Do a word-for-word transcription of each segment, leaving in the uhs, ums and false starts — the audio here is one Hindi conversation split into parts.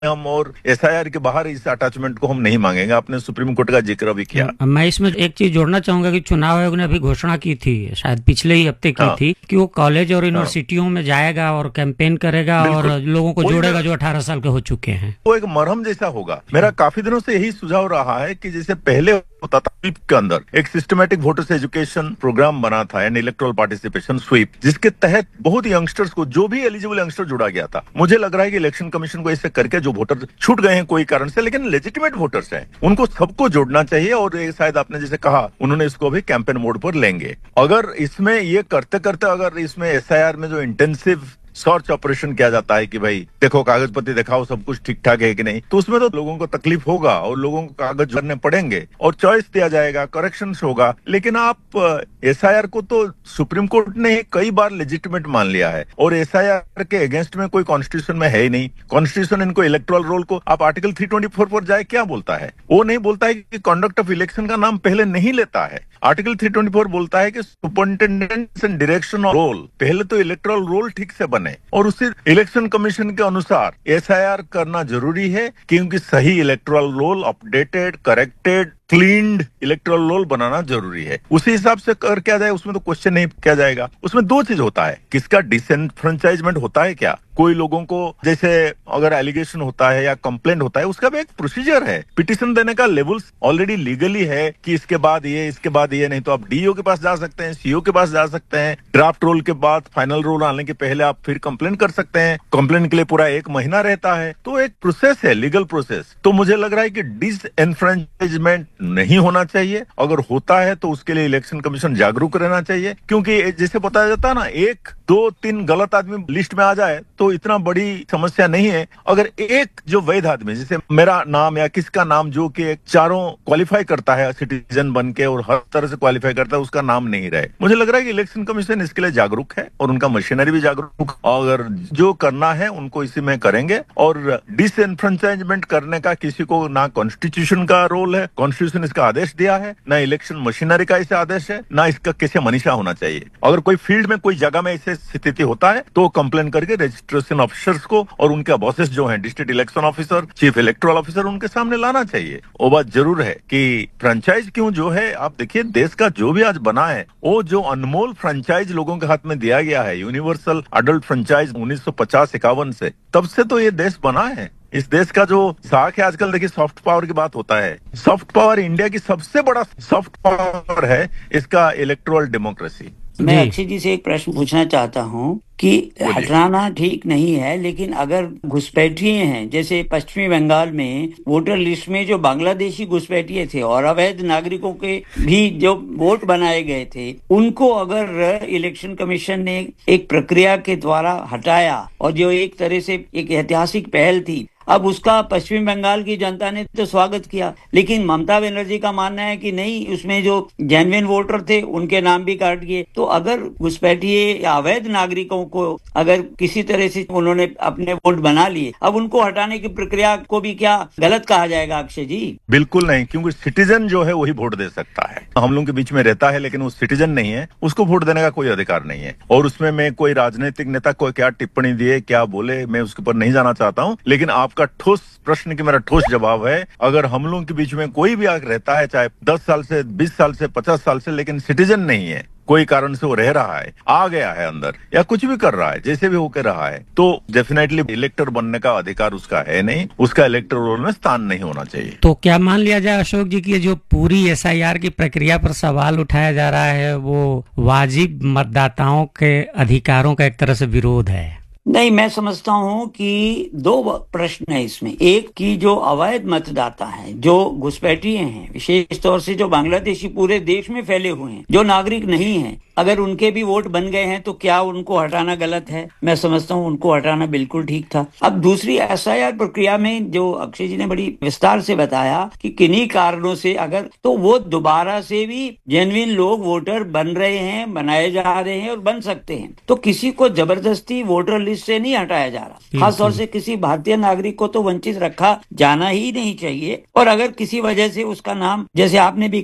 हम और एसआईआर के बाहर इस अटैचमेंट को हम नहीं मांगेंगे। आपने सुप्रीम कोर्ट का जिक्र भी किया। मैं इसमें एक चीज जोड़ना चाहूंगा कि चुनाव आयोग ने अभी घोषणा की थी, शायद पिछले ही हफ्ते की हाँ, थी, कि वो कॉलेज और हाँ, यूनिवर्सिटियों में जाएगा और कैंपेन करेगा और बिल्कुल लोगों को वही जोड़ेगा मैं जो अठारह साल के हो चुके हैं। वो एक मरहम जैसा होगा। मेरा काफी दिनों से यही सुझाव रहा है कि जैसे पहले होता था स्वीप के अंदर एक सिस्टमैटिक वोटर्स एजुकेशन प्रोग्राम बना था एंड इलेक्टोरल पार्टिसिपेशन स्वीप, जिसके तहत बहुत यंगस्टर्स को, जो भी एलिजिबल यंगस्टर जुड़ा गया था। मुझे लग रहा है कि इलेक्शन कमीशन को ऐसे करके जो वोटर छूट गए हैं कोई कारण से लेकिन लेजिटिमेट वोटर्स हैं, उनको सबको जोड़ना चाहिए। और ये शायद आपने जैसे कहा उन्होंने इसको अभी कैंपेन मोड पर लेंगे। अगर इसमें ये करते करते अगर इसमें एसआईआर में जो इंटेंसिव सर्च ऑपरेशन किया जाता है कि भाई देखो कागज पत्ती दिखाओ सब कुछ ठीक ठाक है कि नहीं, तो उसमें तो लोगों को तकलीफ होगा और लोगों को कागज भरने पड़ेंगे और चॉइस दिया जाएगा, करेक्शन होगा। लेकिन आप एसआईआर को तो सुप्रीम कोर्ट ने कई बार लेजिटिमेट मान लिया है और एसआईआर के अगेंस्ट में कोई कॉन्स्टिट्यूशन में है ही नहीं। कॉन्स्टिट्यूशन इनको इलेक्टोरल रोल को आप आर्टिकल तीन सौ चौबीस पर जाए क्या बोलता है? वो नहीं बोलता है कि कंडक्ट ऑफ इलेक्शन का नाम पहले नहीं लेता है। आर्टिकल तीन सौ चौबीस बोलता है कि superintendent and direction of role, पहले तो इलेक्टोरल रोल ठीक से बने और उसी इलेक्शन कमीशन के अनुसार एसआईआर करना जरूरी है, क्योंकि सही electoral roll, updated, corrected, cleaned electoral roll बनाना जरूरी है। उसी हिसाब से कर क्या जाए, उसमें तो क्वेश्चन नहीं किया जाएगा। उसमें दो चीज होता है, किसका डिसएनफ्रेंचाइजमेंट होता है क्या, कोई लोगों को जैसे अगर एलिगेशन होता है या कंप्लेंट होता है उसका भी एक प्रोसीजर है, पिटिशन देने का लेवल्स ऑलरेडी लीगली है कि इसके बाद ये, इसके बाद ये, नहीं तो आप डीओ के पास जा सकते हैं, सीओ के पास जा सकते हैं, ड्राफ्ट रोल के बाद फाइनल रोल आने के पहले आप फिर कंप्लेंट कर सकते हैं। कंप्लेंट के लिए पूरा एक महीना रहता है, तो एक प्रोसेस है, लीगल प्रोसेस। तो मुझे लग रहा है कि डिसएनफ्रेंचाइजमेंट नहीं होना चाहिए। अगर होता है तो उसके लिए इलेक्शन कमीशन जागरूक रहना चाहिए, क्योंकि जैसे बताया जाता है ना, एक दो तीन गलत आदमी लिस्ट में आ जाए तो इतना बड़ी समस्या नहीं है। अगर एक जो वैध आदमी, जैसे मेरा नाम या किसका नाम जो कि चारों क्वालिफाई करता है सिटीजन बन के और हर तरह से क्वालिफाई करता है, उसका नाम नहीं रहे, मुझे लग रहा है कि इलेक्शन कमीशन इसके लिए जागरूक है और उनका मशीनरी भी जागरूक। अगर जो करना है उनको इसी में करेंगे। और डिसएनफ्रेंचाइजमेंट करने का किसी को ना कॉन्स्टिट्यूशन का रोल है, कॉन्स्टिट्यूशन इसका आदेश दिया है, ना इलेक्शन मशीनरी का इसे आदेश है, ना इसका किसी मनीषा होना चाहिए। अगर कोई फील्ड में कोई जगह में ऐसे स्थिति होता है तो कंप्लेन करके रजिस्ट्रेशन ऑफिसर्स को और उनके बॉसेस जो हैं, district election officer, chief electoral officer, उनके सामने लाना चाहिए। वो बात जरूर है कि फ्रेंचाइज क्यों जो है, आप देखिए देश का जो भी आज बना है, वो जो अनमोल फ्रेंचाइज लोगों के हाथ में दिया गया है, यूनिवर्सल अडल्ट फ्रेंचाइज उन्नीस सौ पचास इक्यावन से, तब से तो ये देश बना है। इस देश का जो साख है, आजकल देखिए सॉफ्ट पावर की बात होता है, सॉफ्ट पावर इंडिया की सबसे बड़ा सॉफ्ट पावर है इसका इलेक्टोरल डेमोक्रेसी। मैं अक्षय जी से एक प्रश्न पूछना चाहता हूँ कि हटाना ठीक नहीं है, लेकिन अगर घुसपैठिए हैं, जैसे पश्चिमी बंगाल में वोटर लिस्ट में जो बांग्लादेशी घुसपैठिए थे और अवैध नागरिकों के भी जो वोट बनाए गए थे, उनको अगर इलेक्शन कमीशन ने एक प्रक्रिया के द्वारा हटाया और जो एक तरह से एक ऐतिहासिक पहल थी, अब उसका पश्चिम बंगाल की जनता ने तो स्वागत किया, लेकिन ममता बनर्जी का मानना है कि नहीं, उसमें जो जेन्युइन वोटर थे उनके नाम भी काट दिए। तो अगर घुसपैठिए या अवैध नागरिकों को अगर किसी तरह से उन्होंने अपने वोट बना लिए, अब उनको हटाने की प्रक्रिया को भी क्या गलत कहा जाएगा अक्षय जी? बिल्कुल नहीं, क्योंकि सिटीजन जो है वही वोट दे सकता है। हम लोग के बीच में रहता है लेकिन वो सिटीजन नहीं है, उसको वोट देने का कोई अधिकार नहीं है। और उसमें मैं कोई राजनीतिक नेता को क्या टिप्पणी दिए, क्या बोले, मैं उसके ऊपर नहीं जाना चाहता हूँ। लेकिन आपका ठोस प्रश्न की मेरा ठोस जवाब है, अगर हम लोगों के बीच में कोई भी आग रहता है, चाहे दस साल से, बीस साल से, पचास साल से, लेकिन सिटीजन नहीं है, कोई कारण से वो रह रहा है, आ गया है अंदर या कुछ भी कर रहा है, जैसे भी होकर रहा है, तो डेफिनेटली इलेक्टर बनने का अधिकार उसका है नहीं, उसका इलेक्टर रोल में स्थान नहीं होना चाहिए। तो क्या मान लिया जाए अशोक जी की जो पूरी एसआईआर की प्रक्रिया पर सवाल उठाया जा रहा है वो वाजिब मतदाताओं के अधिकारों का एक तरह से विरोध है? नहीं, मैं समझता हूं कि दो प्रश्न है इसमें। एक कि जो अवैध मतदाता हैं, जो घुसपैठिए हैं, विशेष तौर से जो बांग्लादेशी पूरे देश में फैले हुए हैं, जो नागरिक नहीं हैं, अगर उनके भी वोट बन गए हैं तो क्या उनको हटाना गलत है? मैं समझता हूं उनको हटाना बिल्कुल ठीक था। अब दूसरी एसआईआर प्रक्रिया में जो अक्षय जी ने बड़ी विस्तार से बताया कि किन्हीं कारणों से अगर तो वो दोबारा से भी जेन्युइन लोग वोटर बन रहे हैं, बनाए जा रहे हैं और बन सकते हैं, तो किसी को जबरदस्ती वोटर लिस्ट से नहीं हटाया जा रहा। खासतौर से किसी भारतीय नागरिक को तो वंचित रखा जाना ही नहीं चाहिए। और अगर किसी वजह से उसका नाम, जैसे आपने भी कहा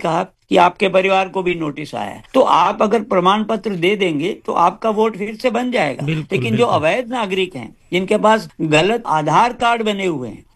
कि आपके परिवार को भी नोटिस आया है, तो आप अगर प्रमाण पत्र दे देंगे तो आपका वोट फिर से बन जाएगा। बिल्कुल लेकिन जो बिल्कुल अवैध नागरिक हैं, जिनके पास गलत आधार कार्ड बने हुए हैं,